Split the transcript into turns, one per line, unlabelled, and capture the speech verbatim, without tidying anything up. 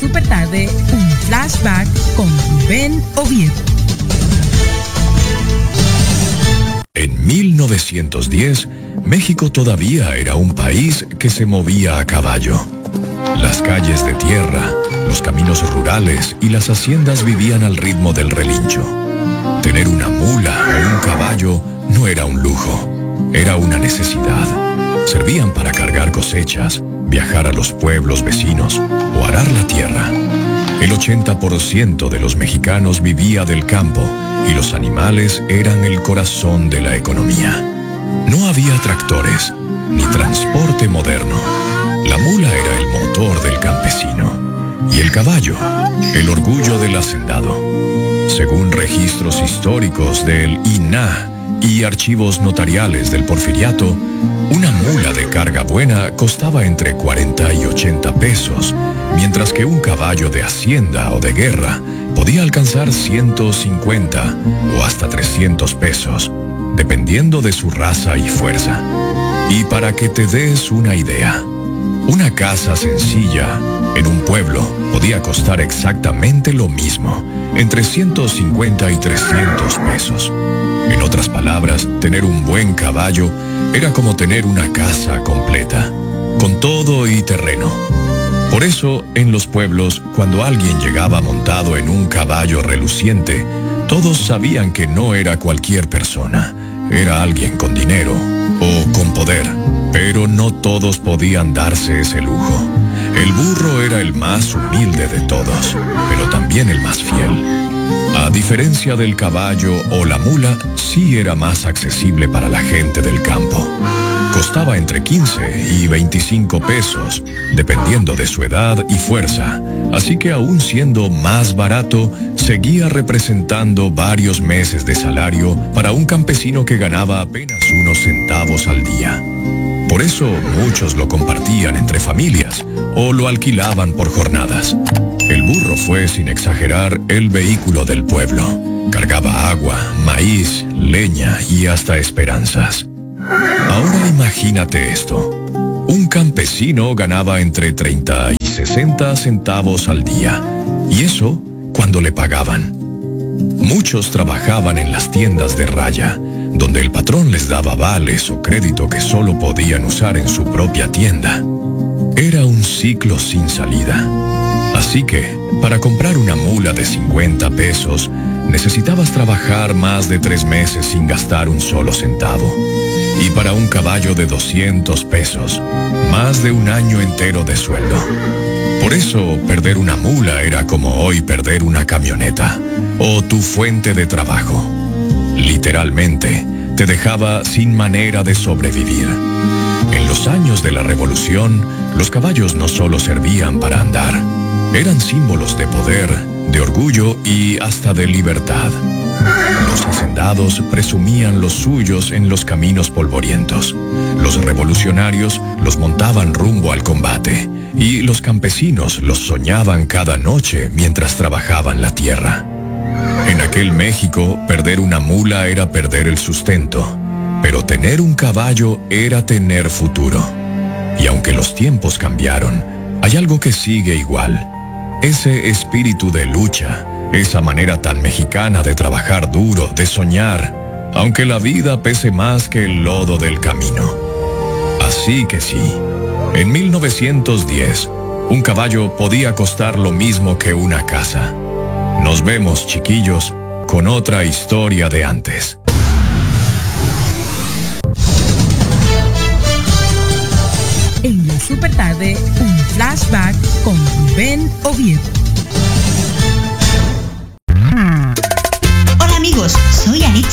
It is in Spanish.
super tarde, un flashback con Rubén Oviedo.
En mil novecientos diez, México todavía era un país que se movía a caballo. Las calles de tierra, los caminos rurales y las haciendas vivían al ritmo del relincho. Tener una mula o un caballo no era un lujo, era una necesidad. Servían para cargar cosechas, viajar a los pueblos vecinos o arar la tierra. El ochenta por ciento de los mexicanos vivía del campo y los animales eran el corazón de la economía. No había tractores ni transporte moderno. La mula era el motor del campesino y el caballo, el orgullo del hacendado. Según registros históricos del I N A H y archivos notariales del Porfiriato, una mula de carga buena costaba entre cuarenta y ochenta pesos, mientras que un caballo de hacienda o de guerra podía alcanzar ciento cincuenta o hasta trescientos pesos, dependiendo de su raza y fuerza. Y para que te des una idea, una casa sencilla en un pueblo podía costar exactamente lo mismo, entre ciento cincuenta y trescientos pesos. En otras palabras, tener un buen caballo era como tener una casa completa, con todo y terreno. Por eso, en los pueblos, cuando alguien llegaba montado en un caballo reluciente, todos sabían que no era cualquier persona, era alguien con dinero o con poder, pero no todos podían darse ese lujo. El burro era el más humilde de todos, pero también el más fiel. A diferencia del caballo o la mula, sí era más accesible para la gente del campo. Costaba entre quince y veinticinco pesos, dependiendo de su edad y fuerza, así que aún siendo más barato, seguía representando varios meses de salario para un campesino que ganaba apenas unos centavos al día. Por eso muchos lo compartían entre familias o lo alquilaban por jornadas. El burro fue, sin exagerar, el vehículo del pueblo. Cargaba agua, maíz, leña y hasta esperanzas. Ahora imagínate esto. Un campesino ganaba entre treinta y sesenta centavos al día. Y eso cuando le pagaban. Muchos trabajaban en las tiendas de raya, donde el patrón les daba vales o crédito que solo podían usar en su propia tienda. Era un ciclo sin salida. Así que, para comprar una mula de cincuenta pesos, necesitabas trabajar más de tres meses sin gastar un solo centavo. Y para un caballo de doscientos pesos, más de un año entero de sueldo. Por eso, perder una mula era como hoy perder una camioneta o tu fuente de trabajo. Literalmente, te dejaba sin manera de sobrevivir. En los años de la Revolución, los caballos no solo servían para andar, eran símbolos de poder, de orgullo y hasta de libertad. Los hacendados presumían los suyos en los caminos polvorientos. Los revolucionarios los montaban rumbo al combate y los campesinos los soñaban cada noche mientras trabajaban la tierra. En aquel México, perder una mula era perder el sustento, pero tener un caballo era tener futuro. Y aunque los tiempos cambiaron, hay algo que sigue igual. Ese espíritu de lucha, esa manera tan mexicana de trabajar duro, de soñar, aunque la vida pese más que el lodo del camino. Así que sí, en mil novecientos diez, un caballo podía costar lo mismo que una casa. Nos vemos, chiquillos, con otra historia de antes.
En la super tarde, un flashback con Rubén Oviedo.
Hola amigos, soy Alex